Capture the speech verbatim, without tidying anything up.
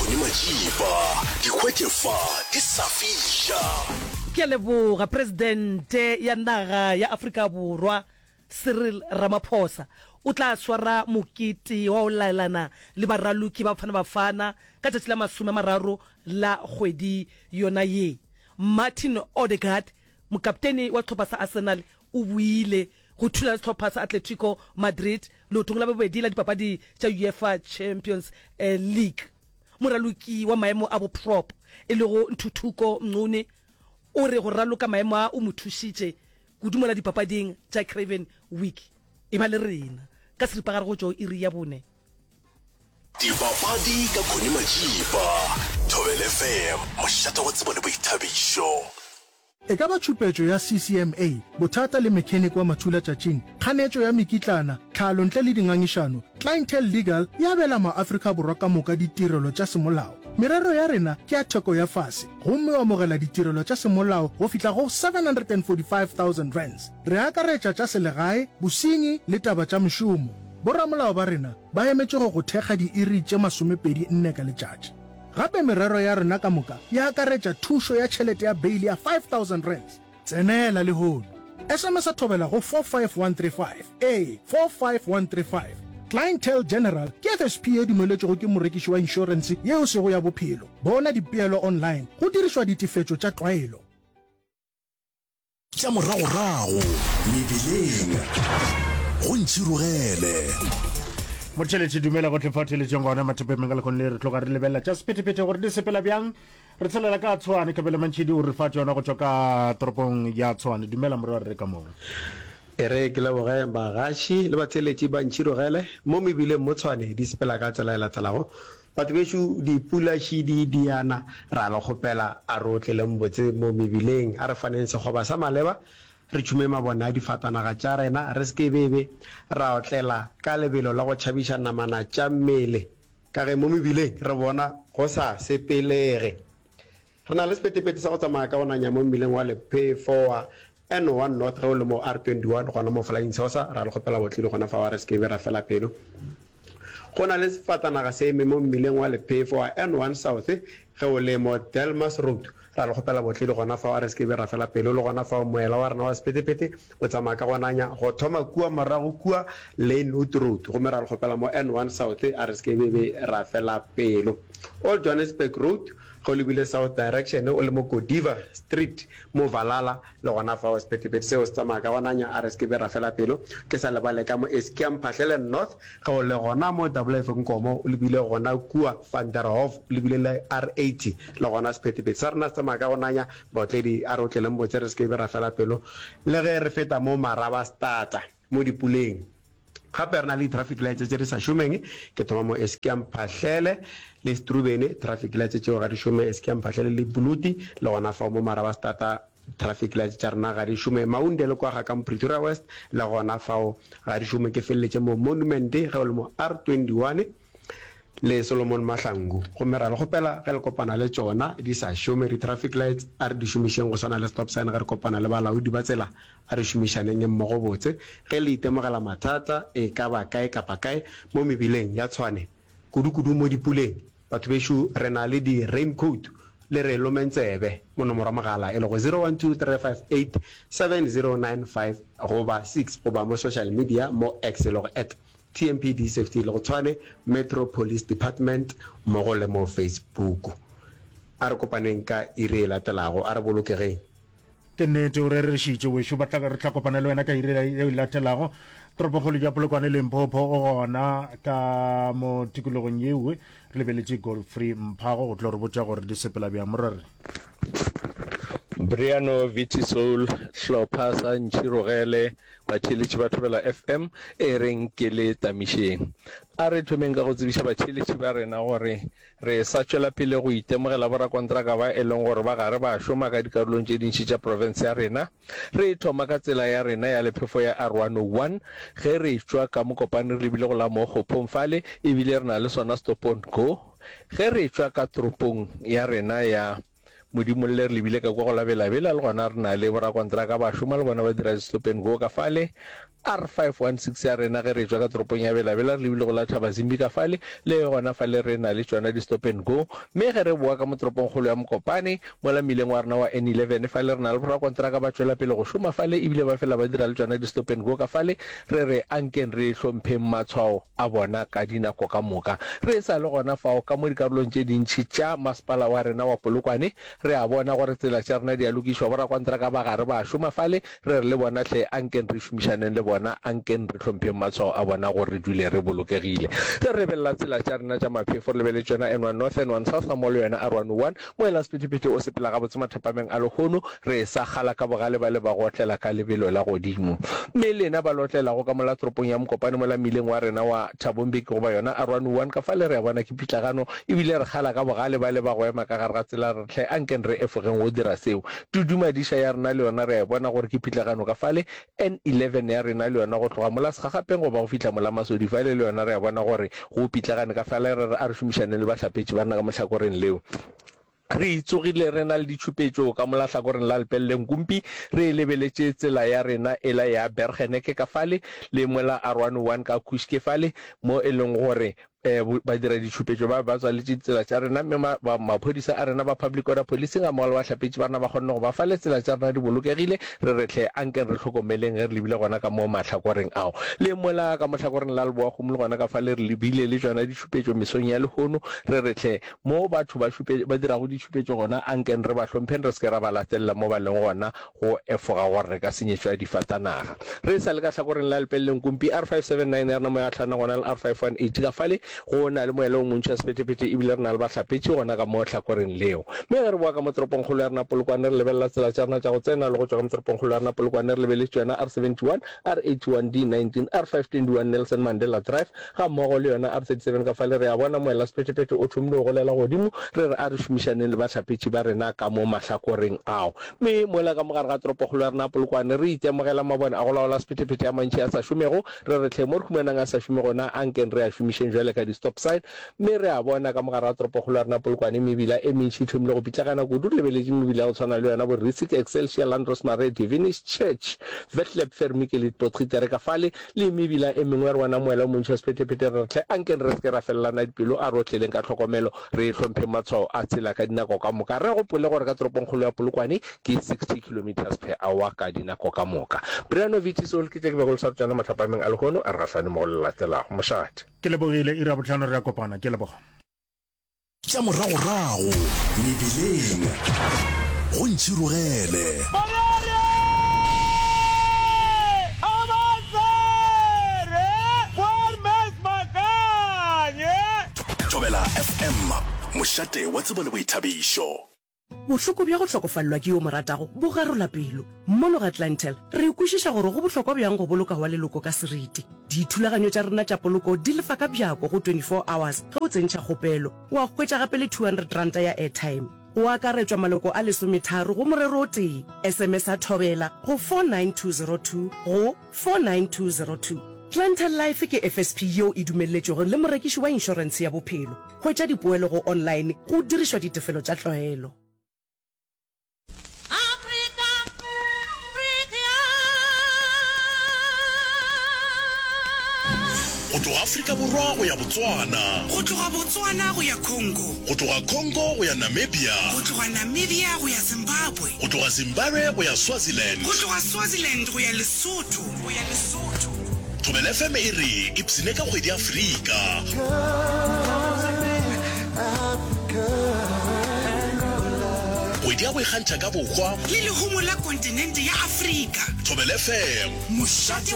Majiba dikgwetlefa di sa fisha. Ke leboga presidente ya naga ya Afrika Borwa Cyril Ramaphosa o tla swara mokete wa o laelana le baraloki ba bafana bafana ka tšatši la masome mararo la kgwedi yona ye. Martin Odegaard mokaptene wa sehlopha sa Arsenal o buile go thula sehlopha sa Atletico Madrid leotong la bobedi la dipapadi tša UEFA Champions League. Moraloki wa maemo a bo prop e le go Ntuthuko Mncune o re go raloka maemo a o mothušitše kudumola dipapading tša Craven Week e ba le rena ka seripagare go tšo iri ya bone. Dipapadi ka Connie Majiba, Thobela F M, mošate wa tsebo le boithabišo. E ka ba tšhupetšo ya C C M A, bothata le mechanic wa mathula tšatšing, kganetšo ya mekitlana, tlhalo ntle le dingangišano, Clientele Legal ya abela maAfrika Borwa ka moka ditirelo tša semolao. Merero ya rena ke ya theko ya fase, gomme o amogela ditirelo tša semolao go fihla go seven hundred forty-five thousand rands. Re akaretša tša selegae, bosenyi le taba tša mešomo. Boramolao ba rena ba emetše go go thekga diiri tše masomepedi nne ka letšatši. Gape merero ya rena ka moka ya akaretša thušo ya tšhelete ya beili ya five thousand rands. Tsenela le hono. S M S a thobela go four five one three five, a four five one three five. Clientele General ke F S P e dumeletšego ke morekiši wa insurance yeo sego ya bophelo. Bona dipeelo online go dirišwa ditefetšo tša tlwaelo. Tša moragorago mebileng go ntšhirogele. Motšheletše dumela go tlefatšheletšeng gona mathepemeng ka lekgone le re tloga re lebelela tša sephethephethe gore di sepela bjang. Re tshelela ka Tshwane Kabele Mantšhedi o re fa tšona go tšwa ka toropong ya Tshwane. Dumela more wa re ka moo. Ere ke leboga bagaši le batheletši ba ntšhirogele mo mebileng mo Tshwane di sepela ka tsela e latelago. Batho bešo dipulaši di diana ra le kgopela a re otleleng botse mo mebileng a re faneng sekgoba sa maleba re tšhume mabona a difatanaga tša rena re seke bebe ra otlela ka lebelo la go tšhabiša namana tša mmele ka ge mo mebileng re bona go sa sepelege. Re na le sephethephethe sa go tsamaya ka gonanya mo mmileng wa Lephe four N one North ge o le mo R twenty-one gona mo Flying Saucer ra le kgopela botlile gona fa wa re seke be ra fela pelo. Go na le sefatanaga se eme mo mmileng wa Lephe four N one South ge o le mo Delmas Road ra le kgopela botlile gona fa wa re seke be ra fela pelo le gona fa moela wa rena wa sephethephethe o tsamaya ka gonanya go thoma kua morago kua Lanewood Road gomme ra le kgopela mo N one South a re seke be ra fela pelo. Old Johannesburg Road go lebile south direction o le mo Godiva Street mo Valala le gona fa o sephethephethe seo se tsamaya ka gonanya a re seke be ra fela pelo ke sa lebale ka mo Eskom Phahlele North ge o le gona mo W F Nkomo o lebile gona kua Van der Hof o lebile le R eighty le gona sephethephethe sa rena se tsamaya ka gonanya baotledi a re otleleng botse re seke be ra fela pelo le ge re feta mo Maraba Stata mo dipuleng. Gape re na le traffic lights tse re sa šomeng ke thoma mo Eskom Phahlele le Strubene traffic lights tšeo ga di šome Eskom Phahlele le Buluti le gona fa mo Maraba Stata traffic lights tša rena ga di šome Maunde le kwa ga ka Pretoria West le gona fao ga di šome ke feleletše mo Monument ge o le mo R twenty-one le Solomon Mahlangu gomme ra le kgopela ge le kopana le tšona di sa šome di-traffic lights a re di šomišeng go swana le stop sign ge re kopana le balaodi ba tsela a re šomišaneng mmogo botse ge le itemogela mathata e ka ba kae kapa kae mo mebileng ya Tshwane kudu-kudu mo dipuleng batho bešo re na le di-raincoat le re lomentsebe mo nomoro mogala e le go zero one two three five eight seven zero nine five goba six goba mo social media mo X le go at T M P D Safety le go Tshwane Metro Police Department mo go le mo Facebook. A re kopaneng ka iri e latelago a re bolokegeng. Ke nnete o re re šitše wešo ba tla re tla kopana le wena ka iri e latelago toropokgolo ja Polokwane Limpopo o gona ka mo tikologong yewe re lebeletše Godfrey Mphago go tlo re botša gore di sepela bjang morare. Briano Vitisol hlopha sa Ntšhirogele batheletši ba Thobela F M e reng ke le tamišeng a re thomeng ka go tsebiša batheletši ba rena gore re sa tšwela pele go itemogela borakontraka ba e leng gore ba gare ba šoma ka dikarolong tše dintši tša province ya rena re thoma ka tsela ya rena ya lephefo ya R one oh one ge re tšwa ka mokopane re lebile go la mo Kgophomfale ebile re na le sona Stop and Go ge re tšwa ka toropong ya rena ya modimo le re lebile ka kwa go labelabela le gona re na le borakonteraka ba šoma le bona ba dira stop and go ka fale R five one six ya rena ge re tswa ka toropong ya Belabela re lebile go la Thaba Zimbi ka fale le gona fale re na le tsona di stop and go me ge re boa ka motoropong golo ya Mokopane mo la mileng wa rena wa N eleven fale re na le borakonteraka ba tswela pele go šoma fale ebile ba fela ba dira le tsona di stop and go ka fale re re ankeng re hlompheng matshwao a bona ka dinako ka moka re sa le gona fao ka mo dikarolong tše dintšhi tša masepala wa rena wa Polokwane re a bona gore tsela tša rena di a lokišwa borakonteraka ba gare ba šoma fale re re le bona hle ankeng re šomišaneng le bona ankeng re hlompheng matshwao a bona gore re dule re bolokegile re re bella tsela tša rena tša maphefo re lebele tsona N one North N one South mo le yona R one one mo ela sephetephete o sepela ga botse mathapameng a lehono re sa gala ka bogale ba le ba gotlela ka lebelo la godimo mme lena ba lotlela go ka mola toropong ya Mokopane mo la mileng wa rena wa Thabombi go ba yona R one one ka fale re a bona ke pitlagano ebile re gala ka bogale ba le ba go ema ka gare ga tsela re tle ankeng re efogeng go dira seo tudumadisha ya rena le yona re a bona gore ke pitlagano ka fale N eleven ya rena le yona go tloga mola segagapeng go ba go fitla mola Masodi fale le yona re a bona gore go pitlagane ka fale re a re šomišane le batlhapetši ba nna ka mohlakoreng leo re itsogile re na le ditšhupetšo ka molahlakoreng la lepelleng kumpi re lebeletše tsela ya rena ela ya Bergeneke ka fale le mola R one one ka Kushke fale mo e leng gore eh ba dira ditšhupetšo ba ba tswa le tsela tša rena mme maphodisa a rena ba public order policing a mogala ba hlapetše bana ba kgonne go ba fa le tsela tša rena di bolokegile re re tle ankeng re tlhokomeleng ge re lebile gona ka mo mahlakoreng ao le mola ka mohlakoreng la leboa go mo le gona ka fa le re lebile le tsona ditšhupetšo mesong ya lehono re re tle mo batho ba šupe ba dira go ditšhupetšo gona ankeng re ba hlompheng re se ke ra ba latelela mo ba leng gona go efoga gore re ka senyetšwa difatanaga re sa le ka hlakoreng la lepelleng kumpi R five seven nine ya rena mo ya tlhana gona le R five one eight ka fale go na le moelo o montšha sephetephete ebile re na le batlhapetše gona ka mo tlhakoreng leo mme ge re boa ka mo toropong kgolo ya rena Polokwane re lebelela tsela tša rena tša go tsena le go tswa ka mo toropong kgolo ya rena Polokwane re lebeletse yona R seventy-one R eighty-one D nineteen R five twenty-one Nelson Mandela Drive ga mmogo le yona R thirty-seven ka fale re a bona moela sephetephete o thomile go lela godimo re re a re šomišaneng le batlhapetše ba rena ka mo mahlakoreng ao mme moela ka mogare ga toropong kgolo ya rena Polokwane re itemogela mabone a go laola sephetephete ya mantšhi a sa šomego re re tle mo re humanang a sa šome gona ankeng re a šomišeng jwale ka di-stop sign mme re a bona ka mogare ga toropokgolo ya rena Polokwane mebila e mentšhi e thomile go pitlagana kudu re lebeletse mebila ya go tshwana le yona bo Risic Excelsior Land Rosemary Divinis Church Vetleb Fermikelit Potritare ka fale le mebila e mengwe re bona moela o montšhi wa sephetephete re tle ankeng re se ke ra felelana dipelo a re otleleng ka tlhokomelo re hlompheng matshwao a tsela ka dinako ka moka re gopole gore ka toropokgolo ya Polokwane ke sixty kilometers per hour ka dinako ka moka Brianovic Sol ke tle ke be go le sa tsana matlhapameng a lehono a re rafane mo go lelatelago mošate ke lebogile ira botlhano re ya kopana ke leboga tša moragorago mebileng go ntšhirogele thobela F M mošate wa tsebo le boithabišo bohloko bja go hlokofallwa ke yo moratago bo garola pelo mono ga Clientele re ikwešiša gore go bohlokwa bjang go boloka wa leloko ka seriti dithulaganyo tša rena tša poloko di lefa ka bjako go twenty-four hours ge o tsentšha kgopelo wa hwetša gape le two hundred ranta ya airtime o akaretswa maloko a lesometharo go morero o tee S M S a thobela go four nine two zero two go four nine two zero two Clientele Life ke F S P yeo e dumeletšego le morekiši wa inšorense ya bophelo hwetša dipoelo go online go dirišwa ditefelo tša tlwaelo go tloga Afrika Borwa go ya Botswana go tloga Botswana go ya Congo go tloga Congo go ya Namibia go tloga Namibia go ya Zimbabwe go tloga Zimbabwe go ya Swaziland go tloga Swaziland go ya Lesotho go ya Lesotho thobela F M e re ipsine ka kgwedi Afrika kgwedi ya go ikgantšha ka bokgwa le lehumo la kontinente ya Afrika thobela F M mošate